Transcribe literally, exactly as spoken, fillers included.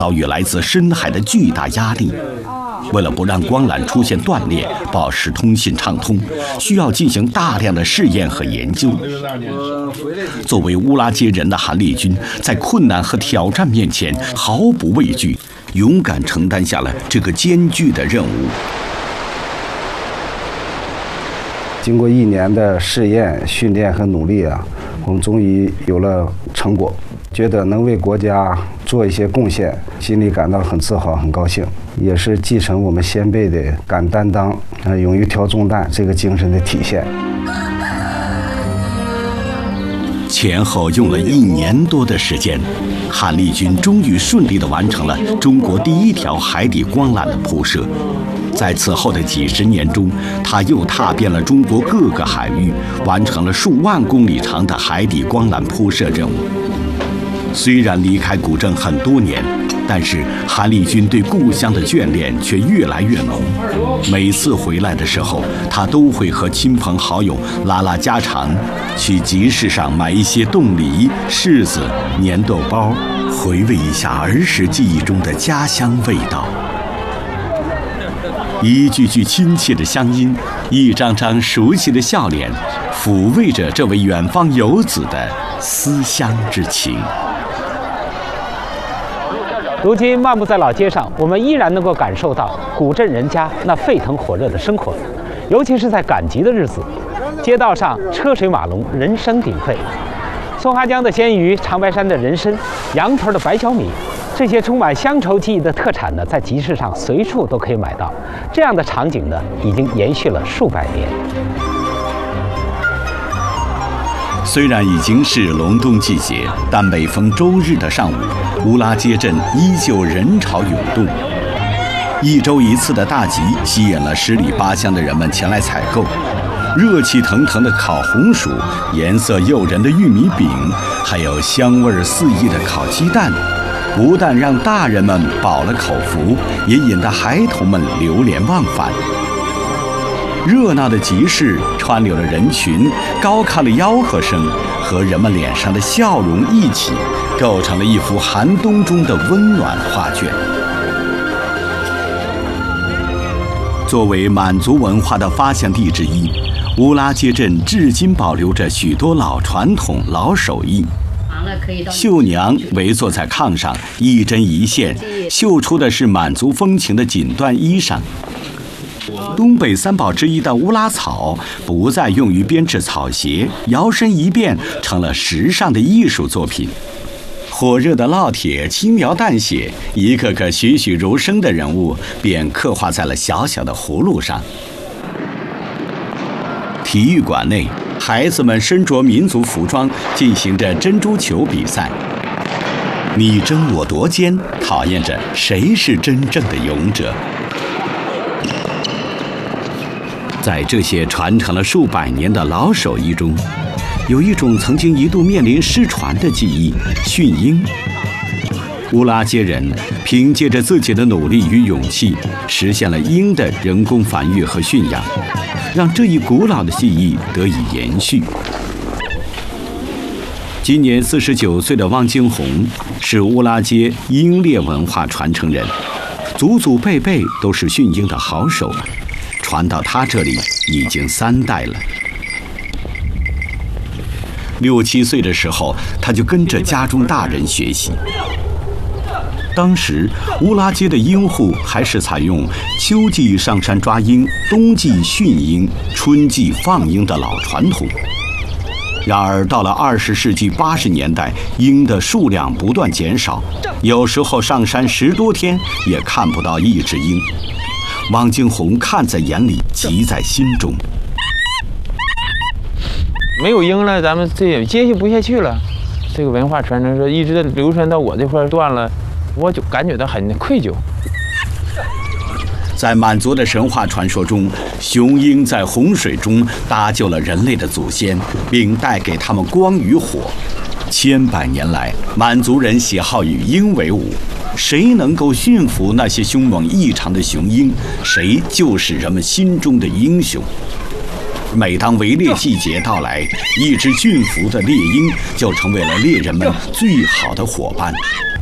遭遇来自深海的巨大压力。为了不让光缆出现断裂，保持通信畅通，需要进行大量的试验和研究。作为乌拉圭人的韩立军，在困难和挑战面前毫不畏惧，勇敢承担下了这个艰巨的任务。 经过一年的试验、训练和努力啊，我们终于有了成果，觉得能为国家做一些贡献，心里感到很自豪、很高兴，也是继承我们先辈的敢担当、呃勇于挑重担这个精神的体现。 前后用了一年多的时间，韩立军终于顺利地完成了中国第一条海底光缆的铺设。在此后的几十年中，他又踏遍了中国各个海域，完成了数万公里长的海底光缆铺设任务。虽然离开古镇很多年，但是韩立军对故乡的眷恋却越来越浓。每次回来的时候，他都会和亲朋好友拉拉家常，去集市上买一些冻梨、柿子、粘豆包，回味一下儿时记忆中的家乡味道。一句句亲切的乡音，一张张熟悉的笑脸，抚慰着这位远方游子的思乡之情。 如今漫步在老街上，我们依然能够感受到古镇人家那沸腾火热的生活，尤其是在赶集的日子，街道上车水马龙，人声鼎沸。松花江的鲜鱼、长白山的人参、羊头的白小米，这些充满乡愁记忆的特产呢，在集市上随处都可以买到。这样的场景呢，已经延续了数百年。 虽然已经是隆冬季节，但每逢周日的上午，乌拉街镇依旧人潮涌动。一周一次的大集吸引了十里八乡的人们前来采购。热气腾腾的烤红薯，颜色诱人的玉米饼，还有香味四溢的烤鸡蛋，不但让大人们饱了口福，也引得孩童们流连忘返。热闹的集市，川流的人群，高亢的吆喝声和人们脸上的笑容一起，构成了一幅寒冬中的温暖画卷。作为满族文化的发祥地之一，乌拉街镇至今保留着许多老传统、老手艺。绣娘围坐在炕上，一针一线绣出的是满族风情的锦缎衣裳。东北三宝之一的乌拉草不再用于编制草鞋，摇身一变成了时尚的艺术作品。火热的烙铁轻描淡写，一个个栩栩如生的人物便刻画在了小小的葫芦上。体育馆内，孩子们身着民族服装，进行着珍珠球比赛。你争我夺间，考验着谁是真正的勇者。在这些传承了数百年的老手艺中，有一种曾经一度面临失传的技艺——驯鹰。乌拉街人凭借着自己的努力与勇气，实现了鹰的人工繁育和驯养，让这一古老的技艺得以延续。今年四十九岁的汪金红是乌拉街鹰猎文化传承人，祖祖辈辈都是驯鹰的好手，传到他这里已经三代了。六七岁的时候，他就跟着家中大人学习。当时乌拉街的鹰户还是采用秋季上山抓鹰，冬季驯鹰，春季放鹰的老传统。然而到了二十世纪八十年代，鹰的数量不断减少，有时候上山十多天也看不到一只鹰。汪金红看在眼里，急在心中。 没有鹰了，咱们这也接续不下去了。这个文化传承说一直流传到我这块断了，我就感觉到很愧疚。 在满族的神话传说中，雄鹰在洪水中搭救了人类的祖先，并带给他们光与火。千百年来，满族人喜好与鹰为伍，谁能够驯服那些凶猛异常的雄鹰，谁就是人们心中的英雄。每当围猎季节到来，一只驯服的猎鹰就成为了猎人们最好的伙伴。